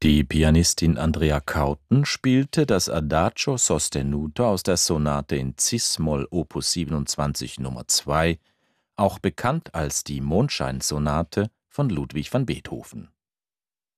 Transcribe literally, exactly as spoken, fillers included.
Die Pianistin Andrea Kauten spielte das Adagio sostenuto aus der Sonate in cis-Moll Opus siebenundzwanzig Nummer zwei, auch bekannt als die Mondscheinsonate von Ludwig van Beethoven.